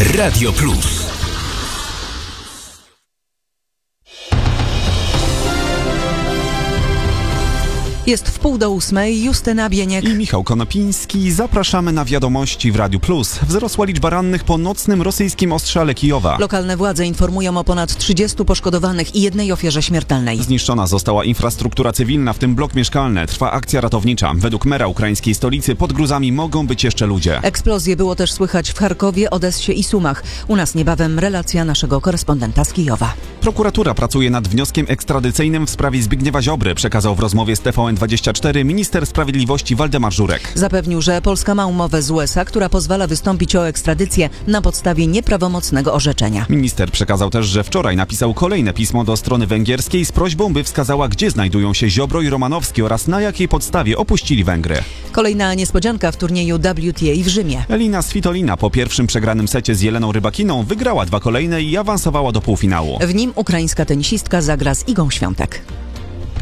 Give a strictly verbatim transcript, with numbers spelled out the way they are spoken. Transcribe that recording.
Radio Plus. Jest w pół do ósmej, Justyna Bieniek i Michał Konopiński. Zapraszamy na wiadomości w Radiu Plus. Wzrosła liczba rannych po nocnym rosyjskim ostrzale Kijowa. Lokalne władze informują o ponad trzydziestu poszkodowanych i jednej ofierze śmiertelnej. Zniszczona została infrastruktura cywilna, w tym blok mieszkalny. Trwa akcja ratownicza. Według mera ukraińskiej stolicy pod gruzami mogą być jeszcze ludzie. Eksplozje było też słychać w Charkowie, Odessie i Sumach. U nas niebawem relacja naszego korespondenta z Kijowa. Prokuratura pracuje nad wnioskiem ekstradycyjnym w sprawie Zbigniewa Ziobry, przekazał w rozmowie z T V N dwadzieścia cztery minister sprawiedliwości Waldemar Żurek. Zapewnił, że Polska ma umowę z U S A, która pozwala wystąpić o ekstradycję na podstawie nieprawomocnego orzeczenia. Minister przekazał też, że wczoraj napisał kolejne pismo do strony węgierskiej z prośbą, by wskazała, gdzie znajdują się Ziobro i Romanowski oraz na jakiej podstawie opuścili Węgry. Kolejna niespodzianka w turnieju W T A w Rzymie. Elina Svitolina po pierwszym przegranym secie z Jeleną Rybakiną wygrała dwa kolejne i awansowała do półfinału. W nim ukraińska tenisistka zagra z Igą Świątek.